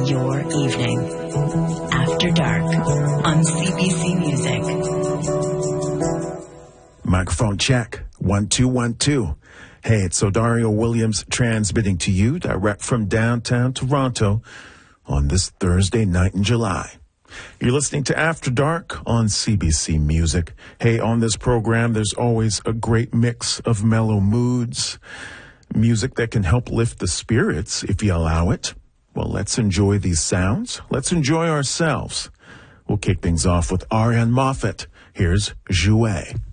your evening. After Dark on CBC Music. Microphone check. 1 2 1 2. Hey, it's Odario Williams transmitting to you direct from downtown Toronto on this Thursday night in July. You're listening to After Dark on CBC Music. Hey, on this program, there's always a great mix of mellow moods, music that can help lift the spirits if you allow it. Well, let's enjoy these sounds. Let's enjoy ourselves. We'll kick things off with Ariane Moffat. Here's Jouet.